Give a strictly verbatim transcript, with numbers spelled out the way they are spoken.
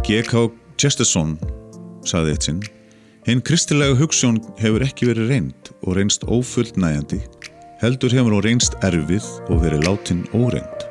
G K Chesterton sagði eitt sinn: Hin kristilega hugsjón hefur ekki verið reynd og reynst ófullnægjandi, heldur hefur hún reynst erfið og verið látin óreynd.